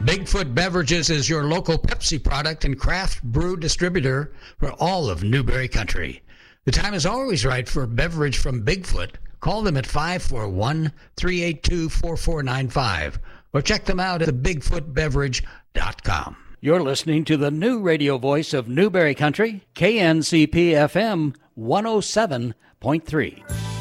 Bigfoot Beverages is your local Pepsi product and craft brew distributor for all of Newberry Country. The time is always right for a beverage from Bigfoot. Call them at 541-382-4495 or check them out at thebigfootbeverage.com. You're listening to the new radio voice of Newberry Country, KNCP FM 107.3.